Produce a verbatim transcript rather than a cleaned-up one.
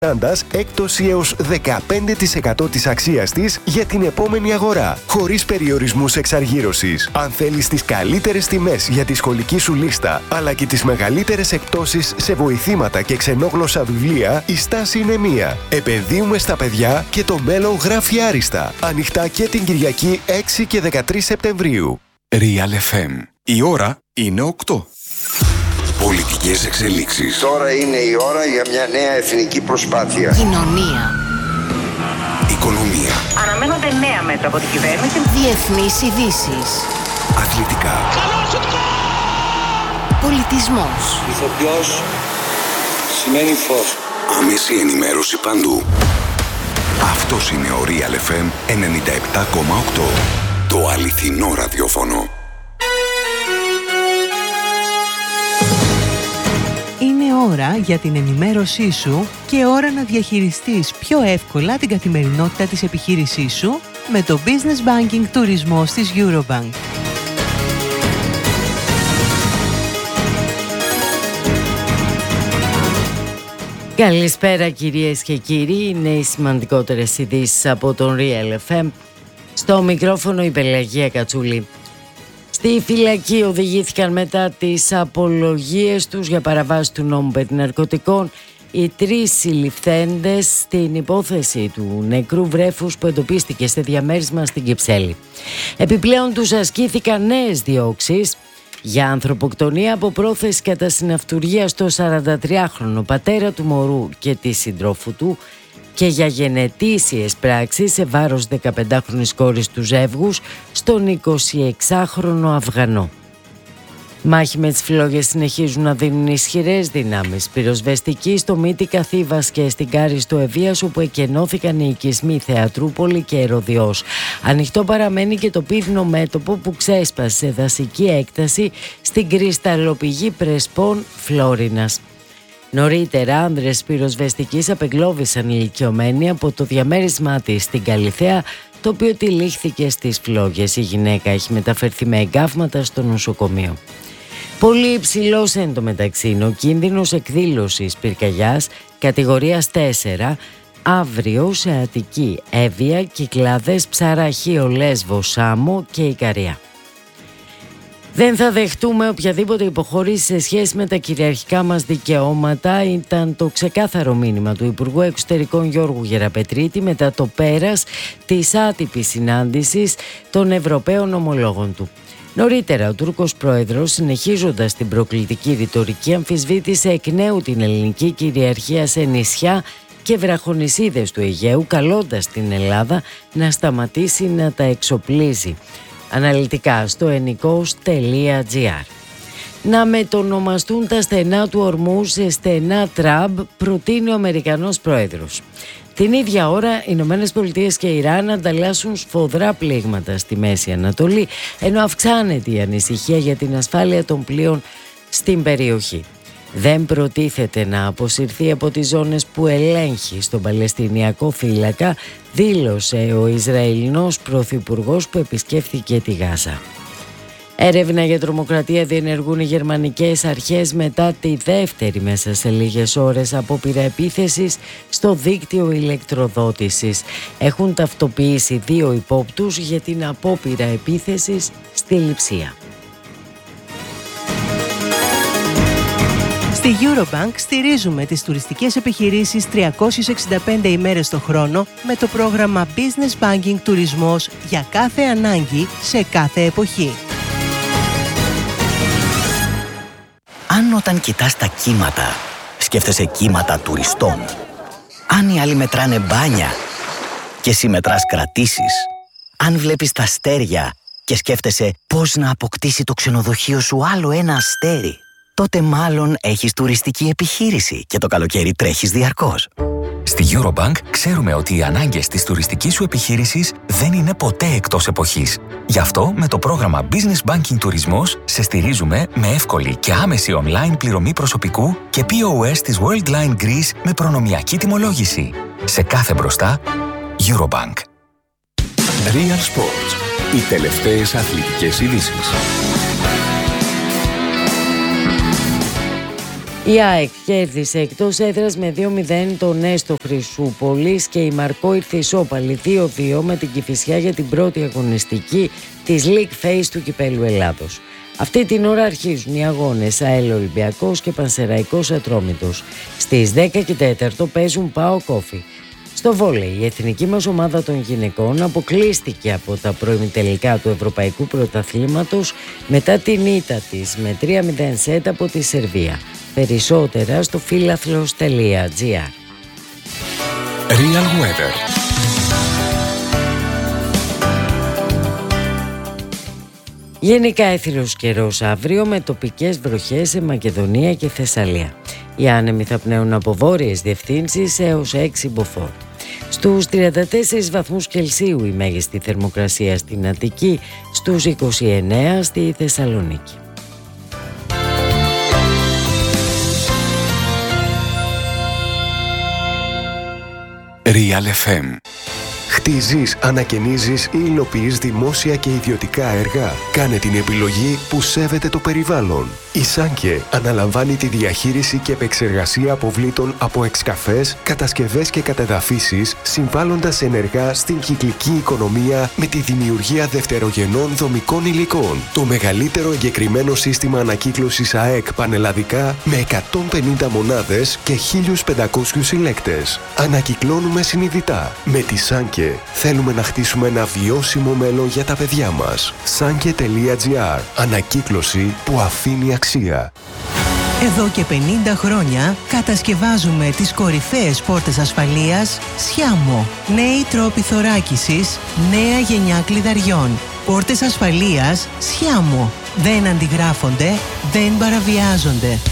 έκπτωση έως δεκαπέντε τοις εκατό της αξίας της για την επόμενη αγορά, χωρίς περιορισμούς εξαργύρωσης. Αν θέλεις τις καλύτερες τιμές για τη σχολική σου λίστα, αλλά και τις μεγαλύτερες εκπτώσεις σε βοηθήματα και ξενόγλωσσα βιβλία, η στάση είναι μία. Επενδύουμε στα παιδιά και το μέλλον γράφει άριστα. Ανοιχτά και την Κυριακή έξι και δεκατρείς Σεπτεμβρίου. Real εφ εμ. Η ώρα είναι οκτώ. Πολιτικές εξελίξεις. Τώρα είναι η ώρα για μια νέα εθνική προσπάθεια. Κοινωνία. Οικονομία. Αναμένονται νέα μέτρα από την κυβέρνηση. Διεθνείς ειδήσεις. Αθλητικά. Πολιτισμός. Ηθοποιός σημαίνει φως. Άμεση ενημέρωση παντού. Αυτός είναι ο Real εφ εμ ενενήντα επτά κόμμα οκτώ. Το αληθινό ραδιόφωνο. Είναι ώρα για την ενημέρωσή σου και ώρα να διαχειριστείς πιο εύκολα την καθημερινότητα της επιχείρησής σου με το Business Banking Τουρισμός της Eurobank. Καλησπέρα κυρίες και κύριοι, είναι οι σημαντικότερες ειδήσεις από τον Real εφ εμ. Στο μικρόφωνο η Πελαγία Κατσούλη. Στη φυλακή οδηγήθηκαν μετά τις απολογίες τους για παραβάση του νόμου περί ναρκωτικών οι τρεις συλληφθέντες στην υπόθεση του νεκρού βρέφους που εντοπίστηκε σε διαμέρισμα στην Κυψέλη. Επιπλέον τους ασκήθηκαν νέες διώξεις για ανθρωποκτονία από πρόθεση κατά συναυτουργία στο σαραντατριάχρονο πατέρα του μωρού και τη συντρόφου του και για γενετήσιες πράξεις σε βάρος δεκαπεντάχρονης κόρης του ζεύγους στον εικοσιεξάχρονο Αφγανό. Μάχη με τις φλόγες συνεχίζουν να δίνουν ισχυρές δυνάμεις. Πυροσβεστικοί στο Μύτικα Θήβας και στην Κάριστο Ευβίας, όπου εκενώθηκαν οι οικισμοί Θεατρούπολη και Ερωδιός. Ανοιχτό παραμένει και το πύδινο μέτωπο που ξέσπασε σε δασική έκταση στην κρυσταλλοπηγή Πρεσπών Φλόρινας. Νωρίτερα, άνδρες πυροσβεστικής απεγκλώβησαν ηλικιωμένοι από το διαμέρισμά της στην Καλιθέα, το οποίο τυλίχθηκε στις φλόγες. Η γυναίκα έχει μεταφερθεί με εγκάβματα στο νοσοκομείο. Πολύ υψηλός εν τω μεταξύ είναι ο κίνδυνος εκδήλωσης πυρκαγιάς κατηγορίας τέσσερα αύριο σε Αττική, Εύβοια, Κυκλάδες, Ψαραχείο, Λέσβο, Σάμο και Ικαρία. Δεν θα δεχτούμε οποιαδήποτε υποχώρηση σε σχέση με τα κυριαρχικά μας δικαιώματα, ήταν το ξεκάθαρο μήνυμα του Υπουργού Εξωτερικών Γιώργου Γεραπετρίτη μετά το πέρας της άτυπης συνάντησης των Ευρωπαίων ομολόγων του. Νωρίτερα, ο Τούρκος πρόεδρος, συνεχίζοντας την προκλητική ρητορική, αμφισβήτησε εκ νέου την ελληνική κυριαρχία σε νησιά και βραχονησίδες του Αιγαίου, καλώντας την Ελλάδα να σταματήσει να τα εξοπλίζει. Αναλυτικά στο ενικός τελεία τζι άρ. Να μετονομαστούν τα στενά του ορμού σε στενά Τραμπ, προτείνει ο Αμερικανός πρόεδρος. Την ίδια ώρα, οι Ηνωμένες Πολιτείες και η Ιράν ανταλλάσσουν σφοδρά πλήγματα στη Μέση Ανατολή, ενώ αυξάνεται η ανησυχία για την ασφάλεια των πλοίων στην περιοχή. Δεν προτίθεται να αποσυρθεί από τις ζώνες που ελέγχει στον Παλαιστινιακό φύλακα, δήλωσε ο Ισραηλινός πρωθυπουργός που επισκέφθηκε τη Γάζα. Έρευνα για τρομοκρατία διενεργούν οι γερμανικές αρχές μετά τη δεύτερη μέσα σε λίγες ώρες απόπειρα επίθεσης στο δίκτυο ηλεκτροδότησης. Έχουν ταυτοποιήσει δύο υπόπτους για την απόπειρα επίθεσης στη Λειψία. Στη Eurobank στηρίζουμε τις τουριστικές επιχειρήσεις τριακόσιες εξήντα πέντε ημέρες το χρόνο με το πρόγραμμα Business Banking Τουρισμός για κάθε ανάγκη σε κάθε εποχή. Αν όταν κοιτάς τα κύματα, σκέφτεσαι κύματα τουριστών. Αν οι άλλοι μετράνε μπάνια και εσύ μετράς κρατήσεις. Αν βλέπεις τα αστέρια και σκέφτεσαι πώς να αποκτήσει το ξενοδοχείο σου άλλο ένα αστέρι, τότε μάλλον έχεις τουριστική επιχείρηση και το καλοκαίρι τρέχεις διαρκώς. Στη Eurobank ξέρουμε ότι οι ανάγκες της τουριστικής σου επιχείρησης δεν είναι ποτέ εκτός εποχής. Γι' αυτό με το πρόγραμμα Business Banking Τουρισμός σε στηρίζουμε με εύκολη και άμεση online πληρωμή προσωπικού και πι ο ες της Worldline Greece με προνομιακή τιμολόγηση. Σε κάθε μπροστά, Eurobank. Real Sports. Οι τελευταίες αθλητικές ειδήσεις. Η ΑΕΚ κέρδισε εκτός έδρας με δύο μηδέν τον Έστω Χρυσούπολης και η Μαρκό ήρθε ισόπαλη δύο δύο με την Κηφισιά για την πρώτη αγωνιστική της League Phase του Κυπέλλου Ελλάδος. Αυτή την ώρα αρχίζουν οι αγώνες ΑΕΛ Ολυμπιακός και Πανσεραϊκός Ατρόμητος. Στις δέκα και τέσσερα παίζουν ΠΑΟΚ Όφη. Στο βόλεϊ, η εθνική μας ομάδα των γυναικών αποκλείστηκε από τα προημιτελικά του Ευρωπαϊκού Πρωταθλήματος μετά την ήττα της με τρία μηδέν σετ από τη Σερβία. Περισσότερα στο φίλαθλος τελεία τζι άρ. Real Weather. Γενικά έθριος καιρός αύριο με τοπικές βροχές σε Μακεδονία και Θεσσαλία. Οι άνεμοι θα πνέουν από βόρειες διευθύνσεις έως έξι μποφόρ. Στους τριάντα τέσσερις βαθμούς Κελσίου η μέγιστη θερμοκρασία στην Αττική, στους είκοσι εννέα στη Θεσσαλονίκη. Real εφ εμ. Χτίζεις, ανακαινίζεις ή υλοποιείς δημόσια και ιδιωτικά έργα. Κάνε την επιλογή που σέβεται το περιβάλλον. Η Σάνκε αναλαμβάνει τη διαχείριση και επεξεργασία αποβλήτων από εξκαφές, κατασκευές και κατεδαφίσεις, συμβάλλοντας ενεργά στην κυκλική οικονομία με τη δημιουργία δευτερογενών δομικών υλικών. Το μεγαλύτερο εγκεκριμένο σύστημα ανακύκλωσης ΑΕΚ πανελλαδικά με εκατόν πενήντα μονάδες και χίλιους πεντακόσιους συλλέκτες. Ανακυκλώνουμε συνειδητά. Με τη Σάνκε θέλουμε να χτίσουμε ένα βιώσιμο μέλλον για τα παιδιά μας. Σάνκε τελεία τζι άρ. Ανακύκλωση που αφήνει αξία. Εδώ και πενήντα χρόνια κατασκευάζουμε τις κορυφαίες πόρτες ασφαλείας Σιάμο. Νέοι τρόποι θωράκισης, νέα γενιά κλειδαριών. Πόρτες ασφαλείας Σιάμο. Δεν αντιγράφονται, δεν παραβιάζονται.